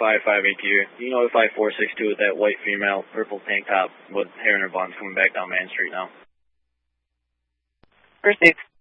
5AQ. You notify 462 with that white female, purple tank top with hair in her buns coming back down Main Street now. Received.